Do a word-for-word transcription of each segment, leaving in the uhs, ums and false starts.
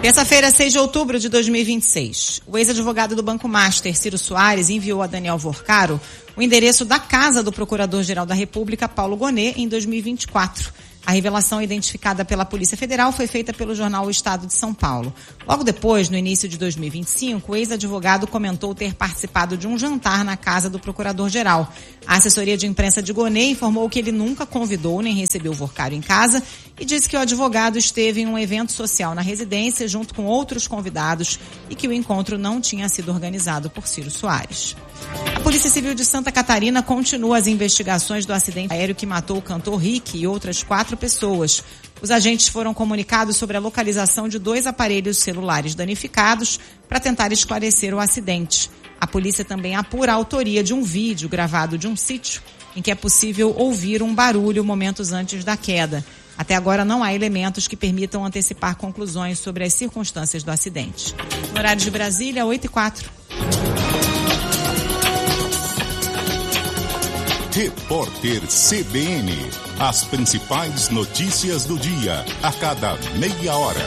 Terça-feira, seis de outubro de dois mil e vinte e seis. O ex-advogado do Banco Master, Ciro Soares, enviou a Daniel Vorcaro o endereço da casa do Procurador-Geral da República, Paulo Gonet, em dois mil e vinte e quatro. A revelação identificada pela Polícia Federal foi feita pelo jornal O Estado de São Paulo. Logo depois, no início de dois mil e vinte e cinco, o ex-advogado comentou ter participado de um jantar na casa do Procurador-Geral. A assessoria de imprensa de Gonet informou que ele nunca convidou nem recebeu o Vorcaro em casa e disse que o advogado esteve em um evento social na residência junto com outros convidados e que o encontro não tinha sido organizado por Ciro Soares. A Polícia Civil de Santa Catarina continua as investigações do acidente aéreo que matou o cantor Rick e outras quatro pessoas. Os agentes foram comunicados sobre a localização de dois aparelhos celulares danificados para tentar esclarecer o acidente. A polícia também apura a autoria de um vídeo gravado de um sítio em que é possível ouvir um barulho momentos antes da queda. Até agora não há elementos que permitam antecipar conclusões sobre as circunstâncias do acidente. No horário de Brasília, oito e quatro. Repórter C B N. As principais notícias do dia, a cada meia hora.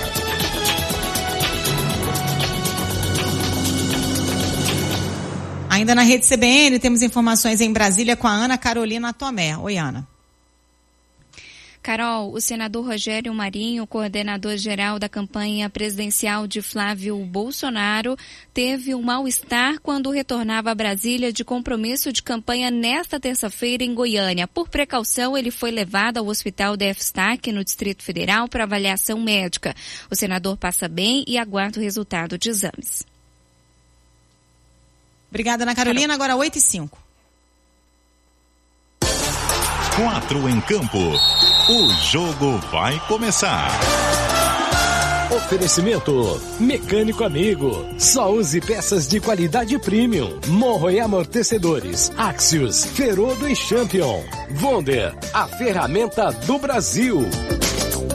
Ainda na rede C B N, temos informações em Brasília com a Ana Carolina Tomé. Oi, Ana. Carol, o senador Rogério Marinho, coordenador-geral da campanha presidencial de Flávio Bolsonaro, teve um mal-estar quando retornava a Brasília de compromisso de campanha nesta terça-feira em Goiânia. Por precaução, ele foi levado ao hospital D F S T A C no Distrito Federal para avaliação médica. O senador passa bem e aguarda o resultado de exames. Obrigada, Ana Carolina. Agora oito e cinco. Quatro em campo. O jogo vai começar. Oferecimento Mecânico Amigo. Só use peças de qualidade premium. Morro e amortecedores. Axios, Ferodo e Champion. Wonder, a ferramenta do Brasil.